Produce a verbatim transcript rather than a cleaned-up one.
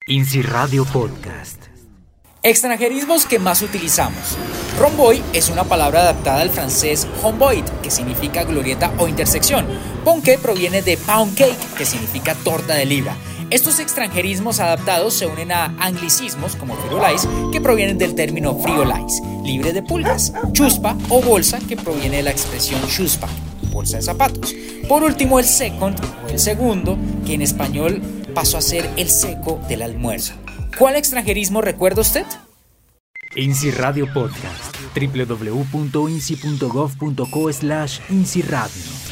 INSI Radio Podcast. Extranjerismos que más utilizamos. Rhomboid es una palabra adaptada al francés rhomboid, que significa glorieta o intersección. Ponqué proviene de pound cake, que significa torta de libra. Estos extranjerismos adaptados se unen a anglicismos como firulais, que provienen del término friolais, libre de pulgas, chuspa o bolsa, que proviene de la expresión chuspa, bolsa de zapatos. Por último, el second o el segundo, que en español pasó a ser el seco del almuerzo. ¿Cuál extranjerismo recuerda usted? INSI Radio Podcast. doble u doble u doble u punto insi punto gov punto co slash INSI Radio.